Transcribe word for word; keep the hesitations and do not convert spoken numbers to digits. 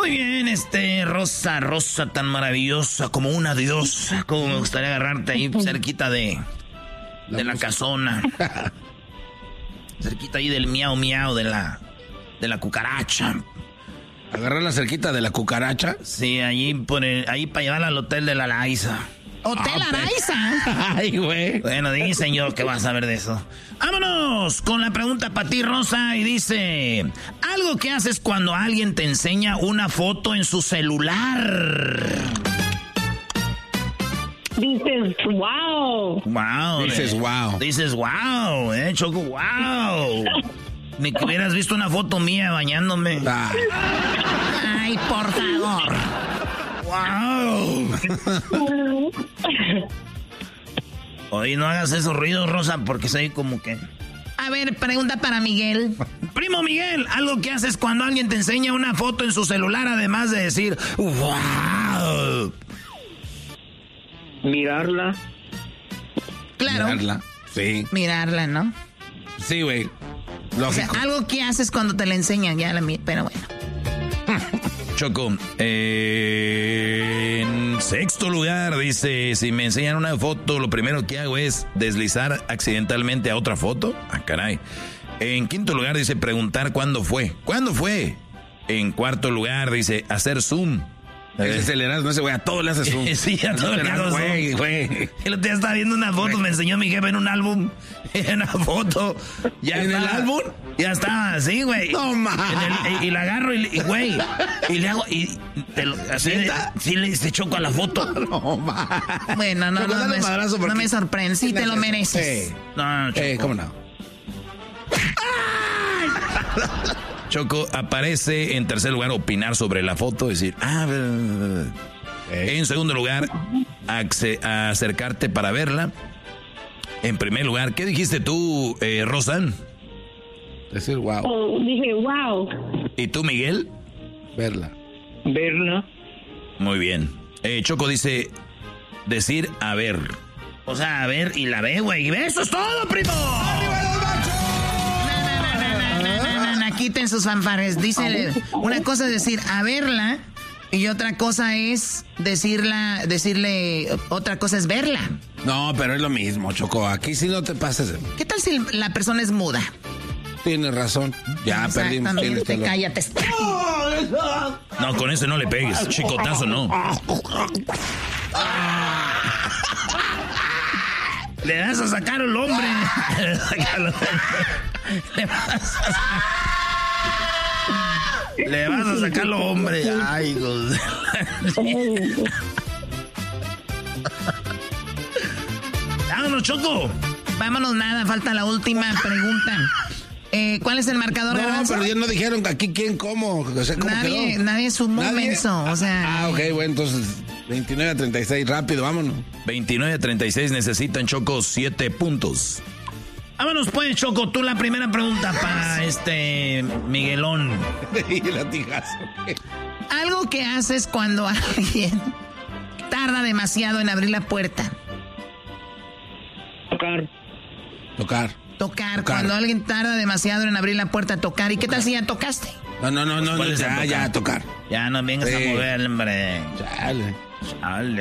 Muy bien, este, Rosa, Rosa tan maravillosa como una diosa. Como me gustaría agarrarte ahí cerquita de, de la casona. Cerquita ahí del miau miau de la, de la cucaracha. ¿Agarrar cerquita de la cucaracha? Sí, allí, por el, ahí para llevarla al hotel de la Araiza. ¿Hotel Araiza? Ay, güey. Bueno, dicen yo que vas a saber de eso. Vámonos con la pregunta para ti, Rosa. Y dice, algo que haces cuando alguien te enseña una foto en su celular. Dices, wow. Wow. Dices, eh. wow. Dices, wow, eh, Choco, wow. Ni que hubieras visto una foto mía bañándome. Ah. Ay, por favor. Wow. Oye, no hagas esos ruidos, Rosa, porque soy como que... A ver, pregunta para Miguel. Primo Miguel, algo que haces cuando alguien te enseña una foto en su celular, además de decir, wow. Mirarla. Claro. Mirarla. Sí. Mirarla, ¿no? Sí, güey. O sea, algo que haces cuando te la enseñan, ya la mi- pero bueno. Choco, eh, en sexto lugar dice, si me enseñan una foto, lo primero que hago es deslizar accidentalmente a otra foto. Ah, caray. En quinto lugar dice, preguntar cuándo fue. ¿Cuándo fue? En cuarto lugar dice, hacer zoom. Ese aceleras, no ese güey, a todo le hace zoom. Sí, a todo le hago güey, güey. El otro día estaba viendo una foto, me enseñó mi jefe en un álbum, en una foto. Ya ¿En estaba, el álbum? Ya estaba así, güey. No, ma. En el- Y, y la agarro y, y, güey, y le hago, y te lo- así, de- sí le se choco a la foto. No, ma. Bueno, no, Choco, no, dale me, un madrazo no porque- me sorprende. Sí, te lo mereces. Eh, No, no, Choco. eh, ¿cómo no? Choco, aparece en tercer lugar opinar sobre la foto, decir, ah, ver, ver, ver. En segundo lugar, acce- acercarte para verla. En primer lugar, ¿qué dijiste tú, eh, Rosan? Decir wow. Oh, dije, wow. ¿Y tú, Miguel? Verla. Verla. Muy bien. Eh, Choco dice, decir a ver. O sea, a ver y la ve, güey. Y ve, eso es todo, primo. Quiten sus fanfares. Dice, una cosa es decir a verla y otra cosa es decirla, decirle, otra cosa es verla. No, pero es lo mismo, Choco. Aquí sí no te pases. ¿Qué tal si la persona es muda? Tienes razón. Ya perdimos. Tienes Exactamente, todo. cállate. No, con ese no le pegues. Chicotazo no. Le das a sacar al hombre. Le vas a sacar. Le vas a sacarlo, hombre. Ay, hijos. Vámonos, Choco. Vámonos, nada, falta la última pregunta. Eh, ¿Cuál es el marcador, No, Garbanzo? pero ya no dijeron aquí quién, cómo. O sea, ¿cómo Nadie, quedó? nadie sumó, ¿Nadie? menso, o sea... Ah, ok, bueno, entonces veintinueve a treinta y seis, rápido, vámonos. veintinueve a treinta y seis necesitan, Choco, siete puntos. Vámonos pues, Choco, tú la primera pregunta para este Miguelón. Y latigazo. Algo que haces cuando alguien tarda demasiado en abrir la puerta. Tocar. Tocar. Tocar, Tocar. cuando alguien tarda demasiado en abrir la puerta, tocar. ¿Y qué tal si ya tocaste? No, no, no, no, no, ¿Cuál es el ya, tocar? ya, tocar. Ya no vengas Sí. a mover, hombre. Chale. Chale.